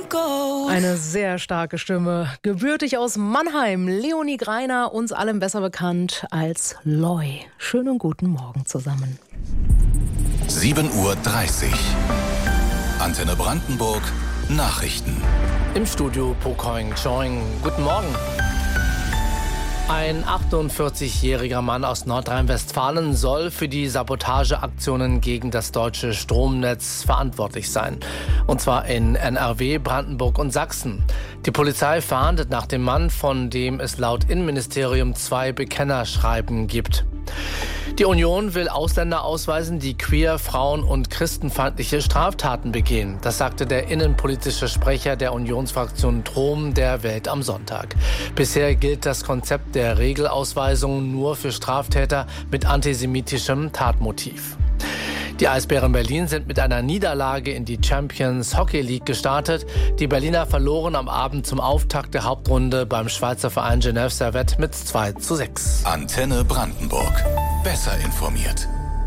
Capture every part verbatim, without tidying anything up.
Eine sehr starke Stimme. Gebürtig aus Mannheim, Leonie Greiner, uns allen besser bekannt als Loi. Schönen guten Morgen zusammen. sieben Uhr dreißig. Antenne Brandenburg, Nachrichten. Im Studio Pokoing Choing. Guten Morgen. Ein achtundvierzigjähriger Mann aus Nordrhein-Westfalen soll für die Sabotageaktionen gegen das deutsche Stromnetz verantwortlich sein. Und zwar in N R W, Brandenburg und Sachsen. Die Polizei fahndet nach dem Mann, von dem es laut Innenministerium zwei Bekennerschreiben gibt. Die Union will Ausländer ausweisen, die queer, frauen- und christenfeindliche Straftaten begehen. Das sagte der innenpolitische Sprecher der Unionsfraktion Trom der Welt am Sonntag. Bisher gilt das Konzept der Regelausweisung nur für Straftäter mit antisemitischem Tatmotiv. Die Eisbären Berlin sind mit einer Niederlage in die Champions Hockey League gestartet. Die Berliner verloren am Abend zum Auftakt der Hauptrunde beim Schweizer Verein Genève Servette mit zwei zu sechs. Antenne Brandenburg. Besser informiert.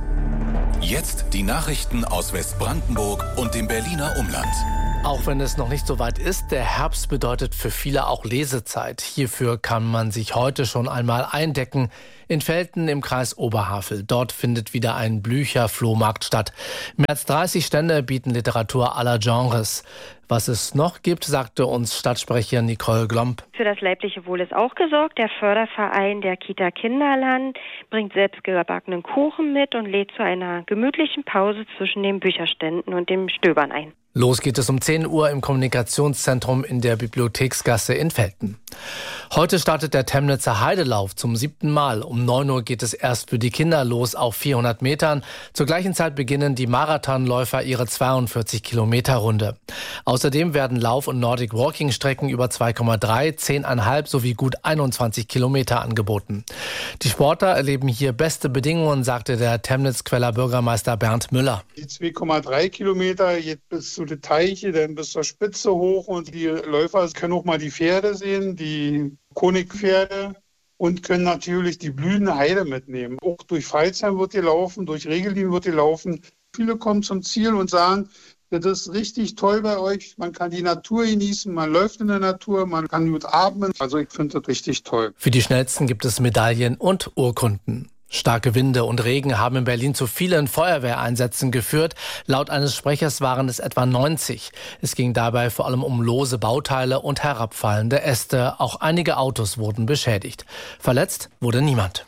Jetzt die Nachrichten aus Westbrandenburg und dem Berliner Umland. Auch wenn es noch nicht so weit ist, der Herbst bedeutet für viele auch Lesezeit. Hierfür kann man sich heute schon einmal eindecken. In Velten im Kreis Oberhavel. Dort findet wieder ein Blücher-Flohmarkt statt. Mehr als dreißig Stände bieten Literatur aller Genres. Was es noch gibt, sagte uns Stadtsprecherin Nicole Glomp. Für das leibliche Wohl ist auch gesorgt. Der Förderverein der Kita Kinderland bringt selbstgebackenen Kuchen mit und lädt zu einer gemütlichen Pause zwischen den Bücherständen und dem Stöbern ein. Los geht es um zehn Uhr im Kommunikationszentrum in der Bibliotheksgasse in Velten. Heute startet der Temnitzer Heidelauf zum siebten Mal. Um neun Uhr geht es erst für die Kinder los auf vierhundert Metern. Zur gleichen Zeit beginnen die Marathonläufer ihre zweiundvierzig Kilometer Runde. Außerdem werden Lauf- und Nordic Walking Strecken über zwei Komma drei, zehn Komma fünf sowie gut einundzwanzig Kilometer angeboten. Die Sportler erleben hier beste Bedingungen, sagte der Temnitz-Queller Bürgermeister Bernd Müller. Die zwei Komma drei Kilometer geht bis zu den Teiche, dann bis zur Spitze hoch und die Läufer können auch mal die Pferde sehen, die Konigpferde und können natürlich die blühende Heide mitnehmen. Auch durch Pfalzheim wird gelaufen, durch Regelin wird gelaufen. Viele kommen zum Ziel und sagen, das ist richtig toll bei euch. Man kann die Natur genießen, man läuft in der Natur, man kann gut atmen. Also ich finde das richtig toll. Für die Schnellsten gibt es Medaillen und Urkunden. Starke Winde und Regen haben in Berlin zu vielen Feuerwehreinsätzen geführt. Laut eines Sprechers waren es etwa neunzig. Es ging dabei vor allem um lose Bauteile und herabfallende Äste. Auch einige Autos wurden beschädigt. Verletzt wurde niemand.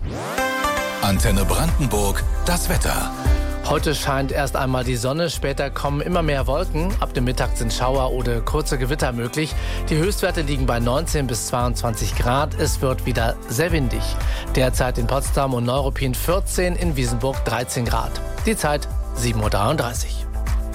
Antenne Brandenburg, das Wetter. Heute scheint erst einmal die Sonne, später kommen immer mehr Wolken. Ab dem Mittag sind Schauer oder kurze Gewitter möglich. Die Höchstwerte liegen bei neunzehn bis zweiundzwanzig Grad. Es wird wieder sehr windig. Derzeit in Potsdam und Neuruppin vierzehn, in Wiesenburg dreizehn Grad. Die Zeit sieben Uhr dreiunddreißig.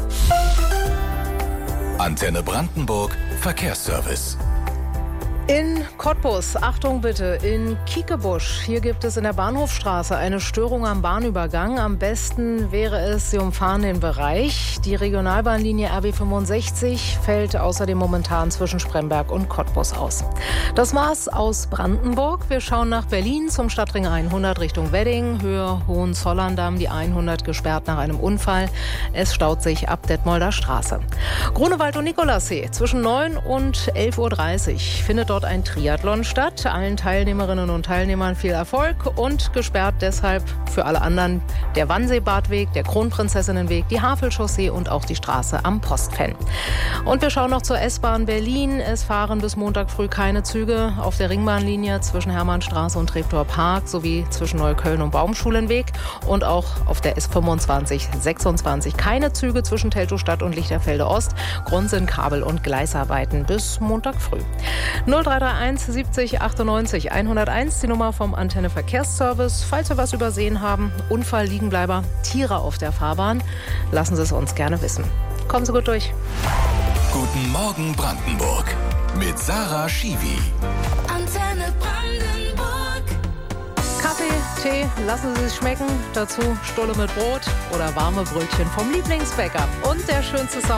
Antenne Brandenburg, Verkehrsservice. In Cottbus, Achtung bitte, in Kiekebusch. Hier gibt es in der Bahnhofstraße eine Störung am Bahnübergang. Am besten wäre es, Sie umfahren den Bereich. Die Regionalbahnlinie R B fünfundsechzig fällt außerdem momentan zwischen Spremberg und Cottbus aus. Das war's aus Brandenburg. Wir schauen nach Berlin zum Stadtring hundert Richtung Wedding, Höhe Hohenzollern-Damm, die hundert gesperrt nach einem Unfall. Es staut sich ab Detmolder Straße. Grunewald und Nikolassee zwischen neun und elf Uhr dreißig findet dort ein Triathlon statt. Allen Teilnehmerinnen und Teilnehmern viel Erfolg und gesperrt deshalb für alle anderen der Wannseebadweg, der Kronprinzessinnenweg, die Havelchaussee und auch die Straße am Postfenn. Und wir schauen noch zur S-Bahn Berlin. Es fahren bis Montag früh keine Züge auf der Ringbahnlinie zwischen Hermannstraße und Treptower Park sowie zwischen Neukölln und Baumschulenweg und auch auf der S fünfundzwanzig sechsundzwanzig keine Züge zwischen Teltowstadt und Lichterfelde Ost. Grund sind Kabel- und Gleisarbeiten bis Montag früh. null drei drei eins siebzig achtundneunzig hunderteins, die Nummer vom Antenne Verkehrsservice. Falls wir was übersehen haben, Unfall, Liegenbleiber, Tiere auf der Fahrbahn, lassen Sie es uns gerne wissen. Kommen Sie gut durch. Guten Morgen Brandenburg mit Sarah Schiwi. Antenne Brandenburg. Kaffee, Tee, lassen Sie es schmecken. Dazu Stulle mit Brot oder warme Brötchen vom Lieblingsbäcker. Und der schönste Sound